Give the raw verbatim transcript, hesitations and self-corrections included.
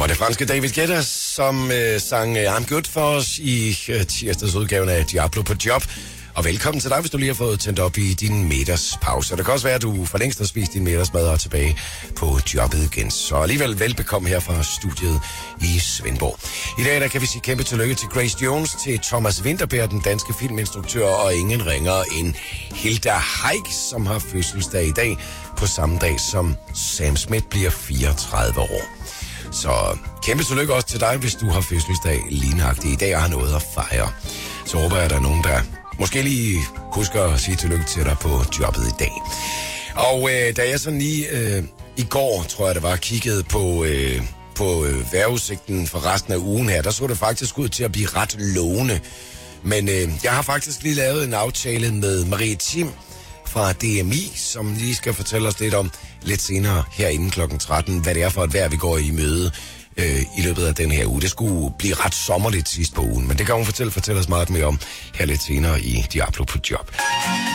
var det franske David Guetta, som øh, sang uh, I'm Good for os i uh, tirsdags udgaven af Diablo på job. Og velkommen til dig, hvis du lige har fået tændt op i din middagspause. Det kan også være, at du for længst har spist din middagsmad og er tilbage på jobbet igen. Så alligevel velbekomme her fra studiet i Svendborg. I dag der kan vi sige kæmpe tillykke til Grace Jones, til Thomas Vinterberg, den danske filminstruktør, og ingen ringere end Hilda Heick, som har fødselsdag i dag på samme dag som Sam Smith bliver fireogtredive år. Så kæmpe tillykke også til dig, hvis du har fødselsdag lige nøjagtigt i dag og har noget at fejre. Så håber jeg, at der er nogen, der måske lige husker at sige tillykke til dig på jobbet i dag. Og øh, da jeg sådan lige øh, i går, tror jeg det var, kiggede på, øh, på øh, vejrudsigten for resten af ugen her, der så det faktisk ud til at blive ret lovende. Men øh, jeg har faktisk lige lavet en aftale med Marie Tim fra D M I, som lige skal fortælle os lidt om lidt senere herinde klokken tretten, hvad det er for et vejr, vi går i møde øh, i løbet af den her uge. Det skulle blive ret sommerligt sidst på ugen, men det kan hun fortælle, fortælle os meget mere om her lidt senere i Diablo på job.